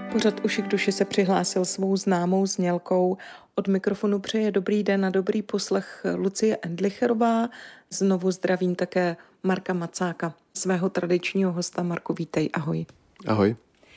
Pořad Uši k duši se přihlásil svou známou znělkou. Od mikrofonu přeje dobrý den a dobrý poslech Lucie Endlicherová. Znovu zdravím také Marka Macáka, svého tradičního hosta. Marku, vítej, ahoj. Ahoj.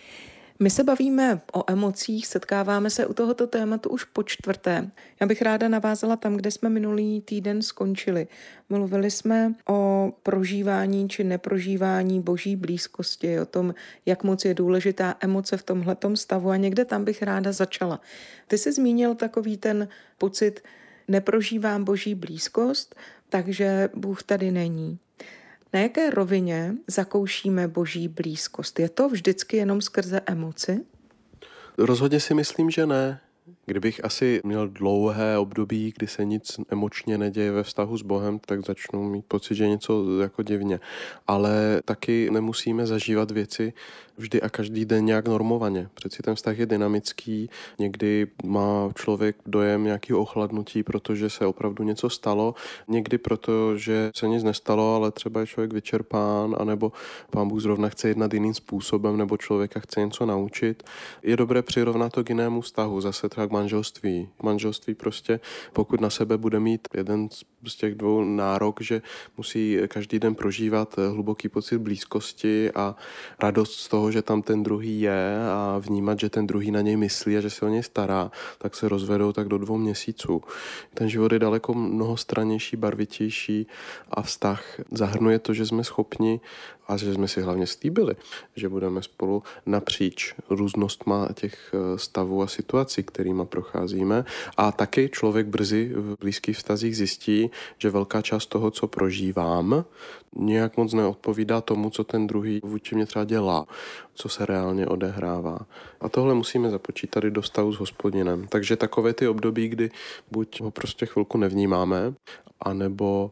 My se bavíme o emocích, setkáváme se u tohoto tématu už po čtvrté. Já bych ráda navázala tam, kde jsme minulý týden skončili. Mluvili jsme o prožívání či neprožívání boží blízkosti, o tom, jak moc je důležitá emoce v tomhletom stavu a někde tam bych ráda začala. Ty jsi zmínil takový ten pocit, neprožívám boží blízkost, takže Bůh tady není. Na jaké rovině zakoušíme boží blízkost? Je to vždycky jenom skrze emoci? Rozhodně si myslím, že ne. Kdybych asi měl dlouhé období, kdy se nic emočně neděje ve vztahu s Bohem, tak začnu mít pocit, že něco jako divně. Ale taky nemusíme zažívat věci vždy a každý den nějak normovaně. Přeci ten vztah je dynamický, někdy má člověk dojem nějakého ochladnutí, protože se opravdu něco stalo, někdy proto, že se nic nestalo, ale třeba je člověk vyčerpán, anebo Pán Bůh zrovna chce jednat jiným způsobem, nebo člověka chce něco naučit. Je dobré přirovnat to k jinému vztahu, zase třeba k manželství. Manželství prostě, pokud na sebe bude mít jeden z těch dvou nárok, že musí každý den prožívat hluboký pocit blízkosti a radost z toho, že tam ten druhý je a vnímat, že ten druhý na něj myslí a že se o něj stará, tak se rozvedou tak do 2 měsíců. Ten život je daleko mnohostrannější, barvitější a vztah zahrnuje to, že jsme schopni a že jsme si hlavně slíbili, že budeme spolu napříč různostma těch stavů a situací, kterýma procházíme. A taky člověk brzy v blízkých vztazích zjistí, že velká část toho, co prožívám, nějak moc neodpovídá tomu, co ten druhý vůči mě třeba dělá, co se reálně odehrává. A tohle musíme započítat i do vztahu s Hospodinem. Takže takové ty období, kdy buď ho prostě chvilku nevnímáme, anebo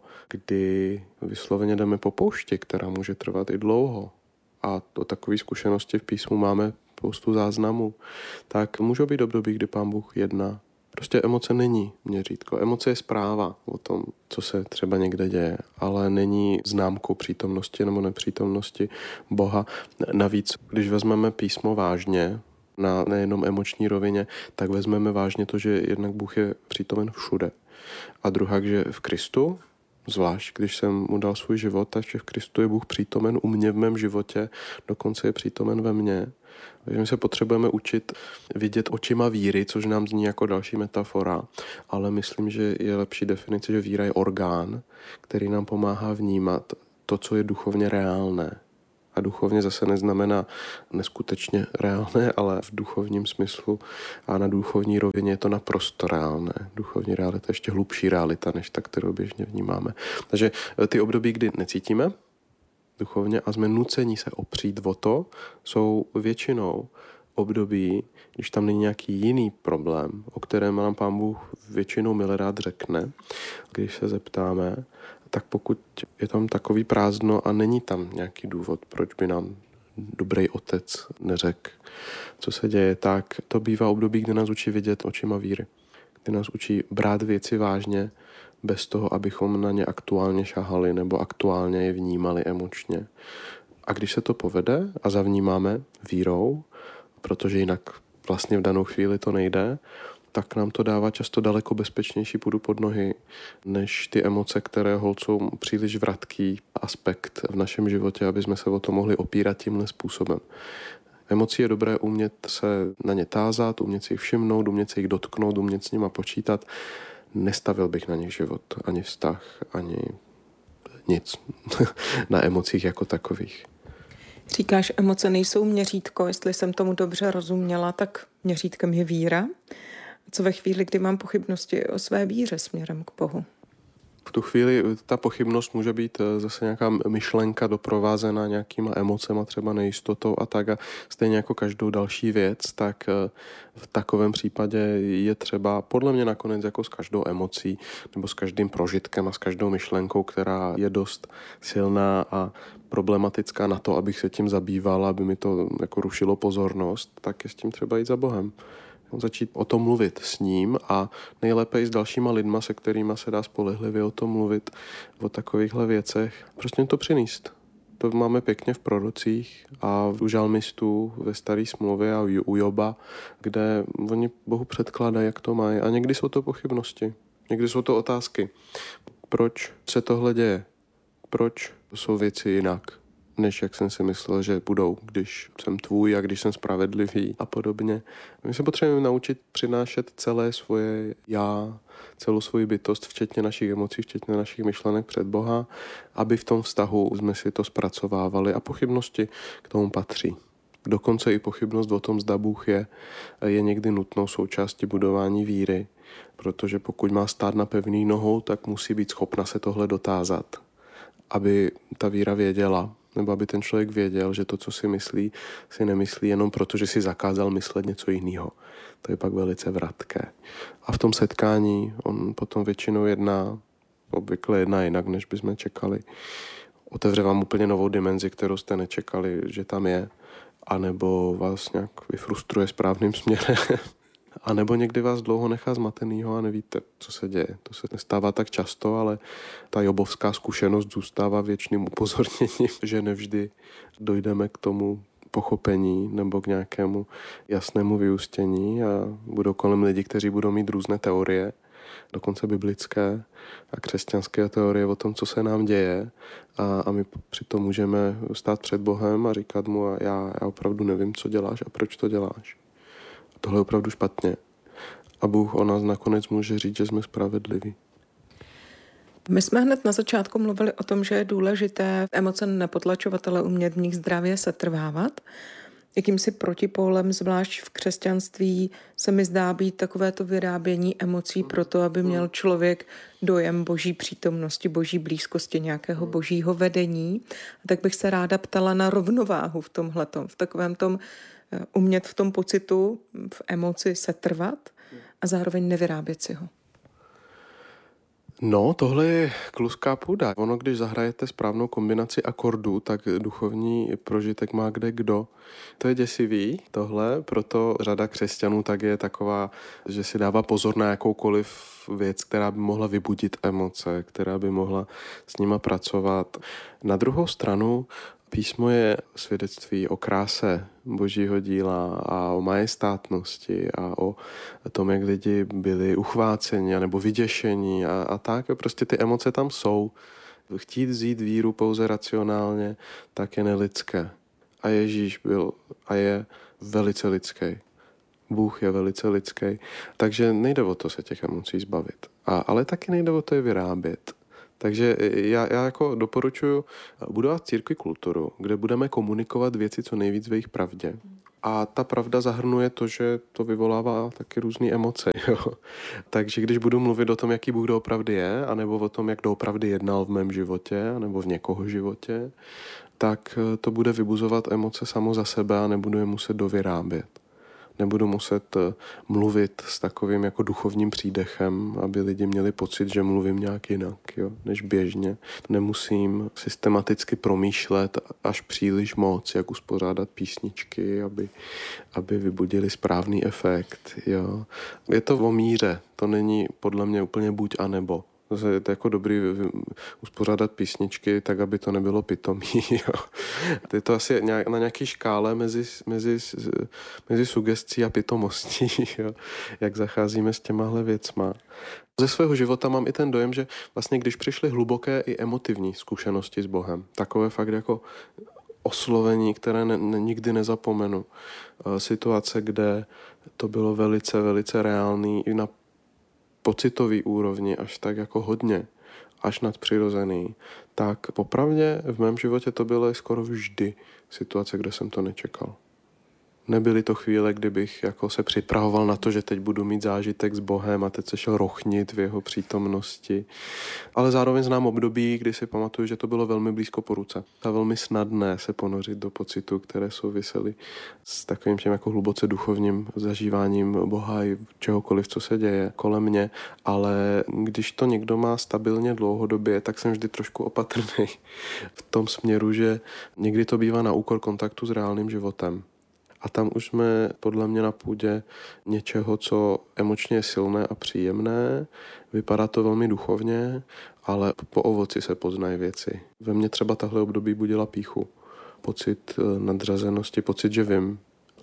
kdy vysloveně jdeme po poušti, která může trvat i dlouho. A o takové zkušenosti v písmu máme spoustu záznamů. Tak můžou být období, kdy Pán Bůh jedná. Prostě emoce není měřítko. Emoce je zpráva o tom, co se třeba někde děje, ale není známkou přítomnosti nebo nepřítomnosti Boha. Navíc, když vezmeme písmo vážně, na nejenom emoční rovině, tak vezmeme vážně to, že jednak Bůh je přítomen všude. A druhá, že v Kristu, zvlášť když jsem mu dal svůj život, takže v Kristu je Bůh přítomen u mě v mém životě, dokonce je přítomen ve mně. Takže my se potřebujeme učit vidět očima víry, což nám zní jako další metafora, ale myslím, že je lepší definice, že víra je orgán, který nám pomáhá vnímat to, co je duchovně reálné. A duchovně zase neznamená neskutečně reálné, ale v duchovním smyslu a na duchovní rovině je to naprosto reálné. Duchovní realita je ještě hlubší realita, než ta, kterou běžně vnímáme. Takže ty období, kdy necítíme duchovně a jsme nuceni se opřít o to, jsou většinou období, když tam není nějaký jiný problém, o kterém nám Pán Bůh většinou milerád řekne, když se zeptáme, tak pokud je tam takový prázdno a není tam nějaký důvod, proč by nám dobrý otec neřekl, co se děje, tak to bývá období, kdy nás učí vidět očima víry, kdy nás učí brát věci vážně, bez toho, abychom na ně aktuálně šahali nebo aktuálně je vnímali emočně. A když se to povede a zavnímáme vírou, protože jinak vlastně v danou chvíli to nejde, tak nám to dává často daleko bezpečnější půdu pod nohy, než ty emoce, které jsou příliš vratký aspekt v našem životě, aby jsme se o to mohli opírat tímhle způsobem. Emocí je dobré umět se na ně tázat, umět si jich všimnout, umět se jich dotknout, umět s nima počítat. Nestavil bych na nich život, ani vztah, ani nic na emocích jako takových. Říkáš, emoce nejsou měřítko, jestli jsem tomu dobře rozuměla, tak měřítkem je víra. Co ve chvíli, kdy mám pochybnosti o své víře směrem k Bohu? V tu chvíli ta pochybnost může být zase nějaká myšlenka doprovázená nějakýma emocema, třeba nejistotou a tak. A stejně jako každou další věc, tak v takovém případě je třeba, podle mě nakonec jako s každou emocí nebo s každým prožitkem a s každou myšlenkou, která je dost silná a problematická na to, abych se tím zabýval, aby mi to jako rušilo pozornost, tak je s tím třeba jít za Bohem. Začít o tom mluvit s ním a nejlépe i s dalšíma lidma, se kterými se dá spolehlivě o tom mluvit, o takovýchhle věcech. Prostě to přinést. To máme pěkně v prorocích a u žalmistů ve Staré smlouvě a u Joba, kde oni Bohu předkládají, jak to mají. A někdy jsou to pochybnosti, někdy jsou to otázky. Proč se tohle děje? Proč jsou věci jinak, než jak jsem si myslel, že budou, když jsem tvůj a když jsem spravedlivý a podobně. My se potřebujeme naučit přinášet celé svoje já, celou svoji bytost, včetně našich emocí, včetně našich myšlenek před Boha, aby v tom vztahu jsme si to zpracovávali a pochybnosti k tomu patří. Dokonce i pochybnost o tom, zda Bůh je někdy nutnou součástí budování víry, protože pokud má stát na pevný nohou, tak musí být schopna se tohle dotázat, aby ta víra věděla, nebo aby ten člověk věděl, že to, co si myslí, si nemyslí jenom proto, že si zakázal myslet něco jiného. To je pak velice vratké. A v tom setkání on potom většinou obvykle jedná jinak, než bychom čekali. Otevře vám úplně novou dimenzi, kterou jste nečekali, že tam je, anebo vás nějak vyfrustruje správným směrem. A nebo někdy vás dlouho nechá zmatenýho a nevíte, co se děje. To se nestává tak často, ale ta jobovská zkušenost zůstává věčným upozorněním, že nevždy dojdeme k tomu pochopení nebo k nějakému jasnému vyústění a budou kolem lidi, kteří budou mít různé teorie, dokonce biblické a křesťanské teorie o tom, co se nám děje a my přitom můžeme stát před Bohem a říkat mu já opravdu nevím, co děláš a proč to děláš. Tohle je opravdu špatně. A Bůh o nás nakonec může říct, že jsme spravedliví. My jsme hned na začátku mluvili o tom, že je důležité emoce nepotlačovat, ale umět v nich zdravě setrvávat. Jakýmsi protipólem, zvlášť v křesťanství, se mi zdá být takovéto vyrábění emocí proto, aby měl člověk dojem boží přítomnosti, boží blízkosti, nějakého božího vedení. A tak bych se ráda ptala na rovnováhu v tomhletom, v takovém tom umět v tom pocitu, v emoci setrvat a zároveň nevyrábět si ho. No, tohle je kluská půda. Ono, když zahrajete správnou kombinaci akordů, tak duchovní prožitek má kde kdo. To je děsivý, tohle, proto řada křesťanů tak je taková, že si dává pozor na jakoukoliv věc, která by mohla vybudit emoce, která by mohla s nima pracovat. Na druhou stranu písmo je svědectví o kráse božího díla a o majestátnosti a o tom, jak lidi byli uchváceni nebo vyděšení a tak. Prostě ty emoce tam jsou. Chtít vzít víru pouze racionálně, tak je nelidské. A Ježíš byl a je velice lidský. Bůh je velice lidský. Takže nejde o to se těch emocí zbavit. Ale taky nejde o to je vyrábět. Takže já jako doporučuji budovat církvi kulturu, kde budeme komunikovat věci co nejvíc ve jejich pravdě. A ta pravda zahrnuje to, že to vyvolává taky různé emoce. Jo? Takže když budu mluvit o tom, jaký Bůh doopravdy je, anebo o tom, jak doopravdy jednal v mém životě, anebo v někoho životě, tak to bude vybuzovat emoce samo za sebe a nebudu je muset dovyrábět. Nebudu muset mluvit s takovým jako duchovním přídechem, aby lidi měli pocit, že mluvím nějak jinak, jo, než běžně. Nemusím systematicky promýšlet až příliš moc, jak uspořádat písničky, aby vybudili správný efekt. Jo. Je to o míře, to není podle mě úplně buď a nebo. Je to jako dobrý uspořádat písničky tak, aby to nebylo pitomý. Jo. Je to asi na nějaké škále mezi sugestí a pitomostí, jo. Jak zacházíme s těmahle věcma. Ze svého života mám i ten dojem, že vlastně když přišly hluboké i emotivní zkušenosti s Bohem, takové fakt jako oslovení, které nikdy nezapomenu. Situace, kde to bylo velice, velice reálný i na pocitový úrovni, až tak jako hodně, až nadpřirozený, tak popravdě v mém životě to bylo skoro vždy situace, kde jsem to nečekal. Nebyly to chvíle, kdybych jako se připravoval na to, že teď budu mít zážitek s Bohem a teď se šel rochnit v jeho přítomnosti. Ale zároveň znám období, kdy si pamatuju, že to bylo velmi blízko po ruce. A velmi snadné se ponořit do pocitů, které souvisely s takovým tím jako hluboce duchovním zažíváním Boha i čehokoliv, co se děje kolem mě. Ale když to někdo má stabilně dlouhodobě, tak jsem vždy trošku opatrný v tom směru, že někdy to bývá na úkor kontaktu s reálným životem. A tam už jsme podle mě na půdě něčeho, co emočně je silné a příjemné. Vypadá to velmi duchovně, ale po ovoci se poznají věci. Ve mně třeba tahle období budila pýchu. Pocit nadřazenosti, pocit, že vím.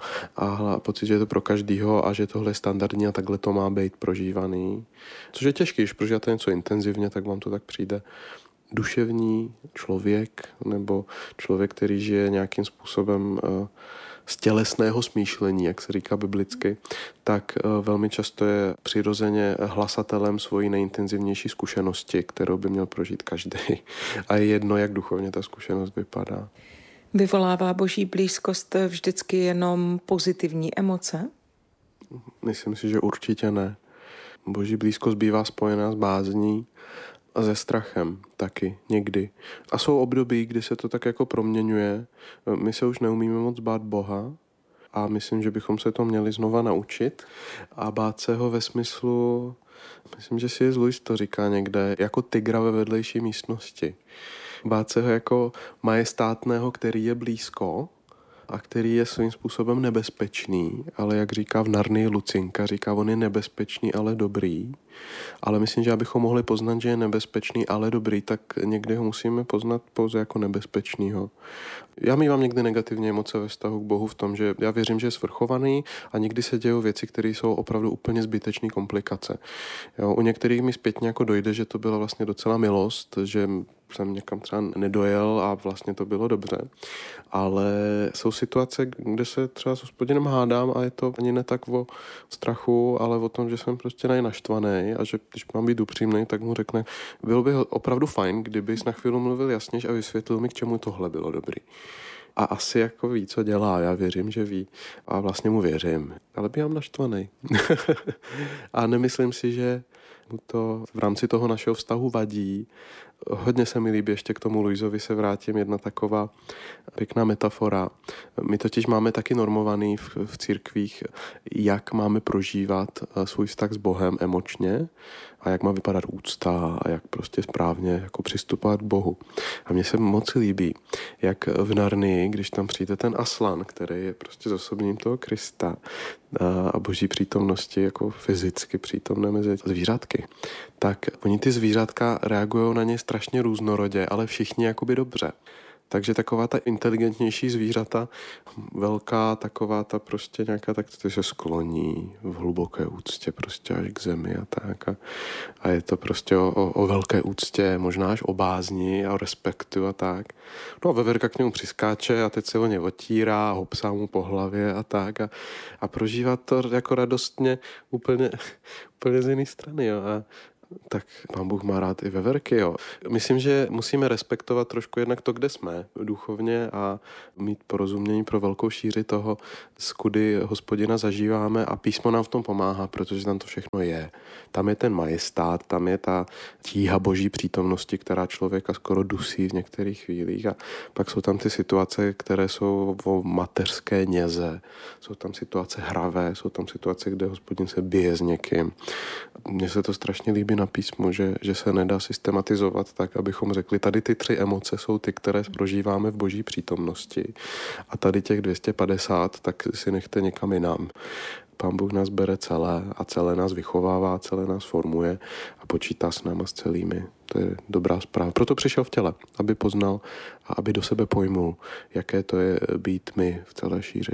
A pocit, že je to pro každýho a že tohle je standardní a takhle to má být prožívaný. Což je těžký, když prožíváte něco intenzivně, tak vám to tak přijde. Duševní člověk nebo člověk, který žije nějakým způsobem z tělesného smýšlení, jak se říká biblicky, tak velmi často je přirozeně hlasatelem svojí nejintenzivnější zkušenosti, kterou by měl prožít každý. A je jedno, jak duchovně ta zkušenost vypadá. Vyvolává Boží blízkost vždycky jenom pozitivní emoce? Myslím si, že určitě ne. Boží blízkost bývá spojená s bázní a se strachem taky někdy. A jsou období, kdy se to tak jako proměňuje. My se už neumíme moc bát Boha a myslím, že bychom se to měli znova naučit. A bát se ho ve smyslu, myslím, že C.S. Lewis to říká někde, jako tygra ve vedlejší místnosti. Bát se ho jako majestátného, který je blízko a který je svým způsobem nebezpečný, ale jak říká v Narnii Lucinka, říká, on je nebezpečný, ale dobrý. Ale myslím, že abychom mohli poznat, že je nebezpečný, ale dobrý, tak někdy ho musíme poznat pouze jako nebezpečnýho. Já mívám někdy negativní emoce ve vztahu k Bohu v tom, že já věřím, že je svrchovaný a někdy se dějou věci, které jsou opravdu úplně zbytečné komplikace. Jo, u některých mi zpětně jako dojde, že to byla vlastně docela milost, že jsem někam třeba nedojel a vlastně to bylo dobře. Ale jsou situace, kde se třeba s Hospodinem hádám a je to ani ne tak o strachu, ale o tom, že jsem prostě naštvaný a že když mám být upřímný, tak mu řekne, bylo by opravdu fajn, kdybys na chvíli mluvil jasněž a vysvětlil mi, k čemu tohle bylo dobrý. A asi jako ví, co dělá, já věřím, že ví a vlastně mu věřím, ale bývám naštvaný. A nemyslím si, že mu to v rámci toho našeho vztahu vadí. Hodně se mi líbí, ještě k tomu Luisovi se vrátím, jedna taková pěkná metafora. My totiž máme taky normovaný v církvích, jak máme prožívat svůj vztah s Bohem emočně a jak má vypadat úcta a jak prostě správně jako přistupovat k Bohu. A mně se moc líbí, jak v Narnii, když tam přijde ten Aslan, který je prostě zosobním toho Krista a Boží přítomnosti jako fyzicky přítomné mezi zvířátky, tak oni ty zvířátka reagují na ně strašně různorodě, ale všichni jakoby dobře. Takže taková ta inteligentnější zvířata, velká taková ta prostě nějaká, tak to se skloní v hluboké úctě prostě až k zemi a tak. A je to prostě o velké úctě, možná až o bázni a o respektu a tak. No a veverka k němu přiskáče a teď se o ně otírá a hopsá mu po hlavě a tak. A prožívá to jako radostně úplně z jiné strany. Jo. A tak Pán Bůh má rád i veverky, jo. Myslím, že musíme respektovat trošku jednak to, kde jsme duchovně a mít porozumění pro velkou šíři toho, kudy Hospodina zažíváme a písmo nám v tom pomáhá, protože tam to všechno je. Tam je ten majestát, tam je ta tíha Boží přítomnosti, která člověka skoro dusí v některých chvílích a pak jsou tam ty situace, které jsou o mateřské něze, jsou tam situace hravé, jsou tam situace, kde Hospodin se bije s někým. Mně se to strašně líbí na písmu, že se nedá systematizovat tak, abychom řekli, tady ty 3 emoce jsou ty, které prožíváme v Boží přítomnosti a tady těch 250, tak si nechte někam jinam. Pán Bůh nás bere celé a celé nás vychovává, celé nás formuje a počítá s náma s celými. To je dobrá zpráva. Proto přišel v těle, aby poznal a aby do sebe pojmul, jaké to je být my v celé šíři.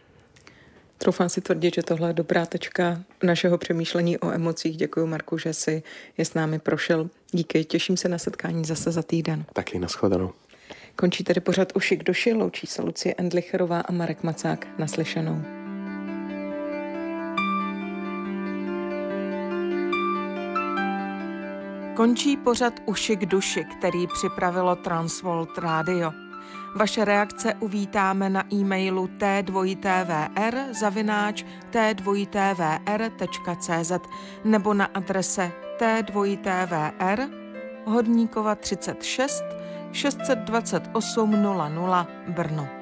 Troufám si tvrdit, že tohle je dobrá tečka našeho přemýšlení o emocích. Děkuji, Marku, že jsi je s námi prošel. Díky, těším se na setkání zase za týden. Taky, nashledanou. Končí tedy pořad Uši k duši, loučí se Lucie Endlicherová a Marek Macák. Naslyšenou. Končí pořad Uši k duši, který připravilo Transworld Radio. Vaše reakce uvítáme na e-mailu t2tvr@t2tvr.cz nebo na adrese t2tvr Hodníkova 36 628 00 Brno.